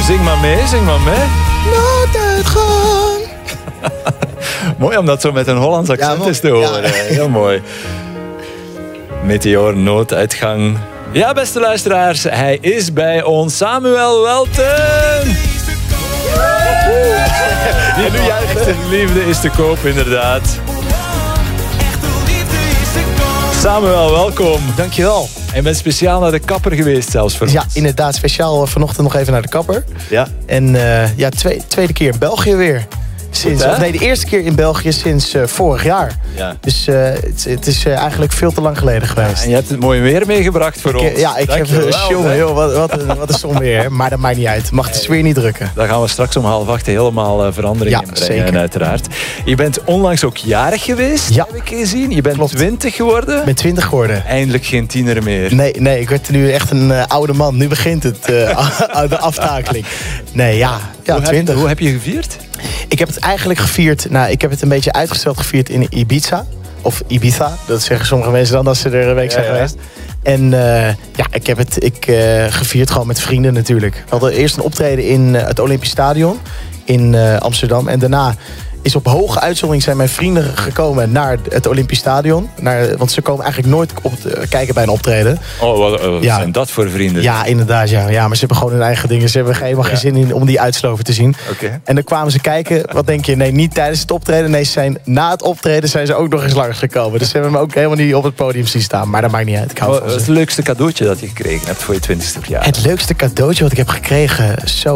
Zing maar mee, zing maar mee. Nooduitgang. Mooi om dat zo met een Hollands accent eens te horen. Ja. Heel mooi. Meteor, nooduitgang. Ja, beste luisteraars, hij is bij ons. Samuel Welten. Die nu juist echte liefde is te koop, inderdaad. Samuel, welkom. Dankjewel. En je bent speciaal naar de kapper geweest zelfs voor Ja, ons. inderdaad. Speciaal vanochtend nog even naar de kapper. Ja. En tweede keer in België weer. De eerste keer in België sinds vorig jaar. Ja. Dus het is eigenlijk veel te lang geleden geweest. En je hebt het mooie weer meegebracht voor ons. Ik heb wat een som weer. Maar dat maakt niet uit. Mag de sfeer niet drukken. Daar gaan we straks om 7:30 helemaal verandering in brengen. Zeker. Uiteraard. Je bent onlangs ook jarig geweest, heb ik gezien. Je bent 20 geworden. Ik ben 20 geworden. Eindelijk geen tiener meer. Nee, ik werd nu echt een oude man. Nu begint het, de aftakeling. Nee, 20. Hoe heb je gevierd? Ik heb het eigenlijk gevierd. Ik heb het een beetje uitgesteld gevierd in Ibiza. Of Ibiza. Dat zeggen sommige mensen dan als ze er een week zijn geweest. En ik heb het gevierd gewoon met vrienden natuurlijk. We hadden eerst een optreden in het Olympisch Stadion in Amsterdam. En daarna is op hoge uitzondering zijn mijn vrienden gekomen naar het Olympisch Stadion. Want ze komen eigenlijk nooit kijken bij een optreden. Wat zijn dat voor vrienden? Ja, inderdaad. Ja, maar ze hebben gewoon hun eigen dingen. Ze hebben helemaal geen zin in om die uitsloven te zien. Okay. En dan kwamen ze kijken. Wat denk je? Nee, niet tijdens het optreden. Nee, na het optreden zijn ze ook nog eens langs gekomen. Dus ze hebben me ook helemaal niet op het podium zien staan. Maar dat maakt niet uit. Wat is het leukste cadeautje dat je gekregen hebt voor je 20ste verjaardag? Het leukste cadeautje wat ik heb gekregen?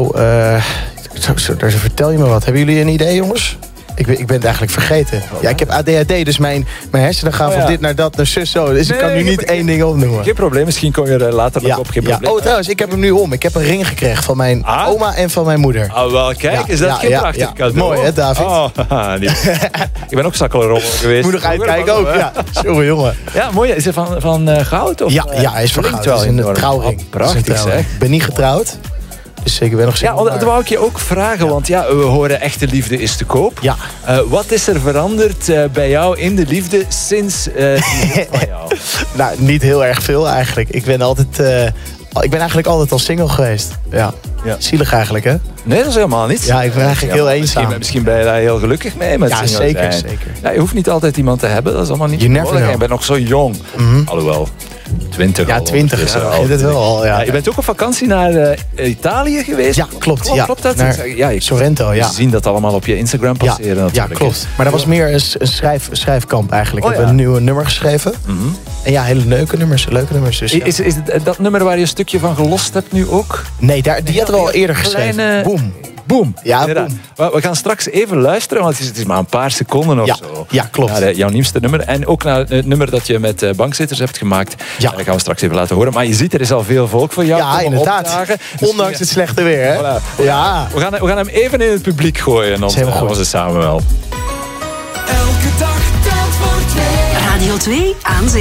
Daar vertel je me wat. Hebben jullie een idee, jongens? Ik ben het eigenlijk vergeten. Ja, ik heb ADHD, dus mijn hersenen gaan van dit naar dat naar zus zo. Dus ik kan nu niet één ding opnoemen. Geen probleem, misschien kom je er later nog op. Geen probleem. Oh, trouwens, ik heb hem nu om. Ik heb een ring gekregen van mijn oma en van mijn moeder. Wel, kijk, is dat geen prachtig cadeau? Mooi, hè, David? Ik ben ook zakkelrommel geweest. Moet nog uitkijken ook, ja. Jongen. Ja, mooi. Is het van goud? Of, ja, hij is van goud. Het is een trouwring. Prachtig, zeg. Ik ben niet getrouwd. Dus ik ben nog single. Ja, dat wou ik je ook vragen, want we horen echte liefde is te koop. Ja. Wat is er veranderd bij jou in de liefde sinds die van jou? Nou, niet heel erg veel eigenlijk. Ik ben eigenlijk altijd al single geweest. Ja. Zielig eigenlijk, hè? Nee, dat is helemaal niet. Ja, ik ben eigenlijk heel eenzaam. Misschien ben je daar heel gelukkig mee met single zeker, zijn. Ja, je hoeft niet altijd iemand te hebben, dat is allemaal niet nodig. Je bent nog zo jong. Alhoewel, 20 al. Ja, 20. Dus, het wel al, ja. Je bent ook op vakantie naar Italië geweest? Ja, klopt. Klopt dat? Sorrento, ja. We zien dat allemaal op je Instagram passeren natuurlijk. Ja, klopt. Maar dat was meer een schrijfkamp eigenlijk. Ik heb een nieuw nummer geschreven. En ja, hele leuke nummers. Dus, Is het dat nummer waar je een stukje van gelost hebt nu ook? Nee, die hadden we al eerder geschreven. Boom. Ja, boom. We gaan straks even luisteren, want het is maar een paar seconden of zo. Ja, klopt. Naar jouw nieuwste nummer. En ook naar het nummer dat je met bankzitters hebt gemaakt. Ja. Dat gaan we straks even laten horen. Maar je ziet, er is al veel volk voor jou. Ja, inderdaad. Dus ondanks het slechte weer, hè? Voilà. Ja. We gaan hem even in het publiek gooien. Onze Samuel. Elke dag telt voor 2. Radio 2 aan zee.